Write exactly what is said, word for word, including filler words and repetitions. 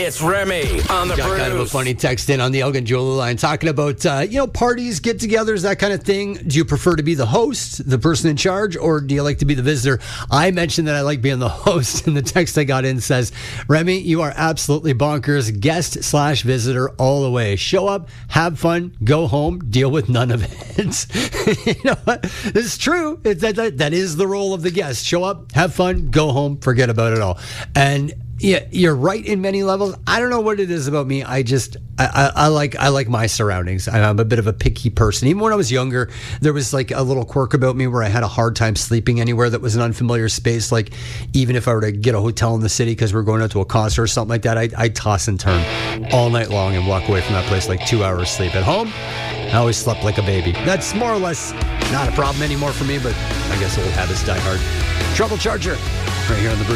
It's Remy on the Got Bruise. kind of a funny text in on the Elgin Jeweler line talking about, uh, you know, parties, get-togethers, that kind of thing. Do you prefer to be the host, the person in charge, or do you like to be the visitor? I mentioned that I like being the host, and the text I got in says, Remy, you are absolutely bonkers. Guest slash visitor all the way. Show up, have fun, go home, deal with none of it. You know what? It's true. It, that, that, that is the role of the guest. Show up, have fun, go home, forget about it all. And yeah, you're right in many levels. I don't know what it is about me. I just, I, I, I like I like my surroundings. I'm a bit of a picky person. Even when I was younger, there was like a little quirk about me where I had a hard time sleeping anywhere that was an unfamiliar space. Like even if I were to get a hotel in the city because we're going out to a concert or something like that, I'd, I'd toss and turn all night long and walk away from that place like two hours sleep. At home, I always slept like a baby. That's more or less not a problem anymore for me, but I guess old habits die hard. Trouble Charger, right here on the Bruce.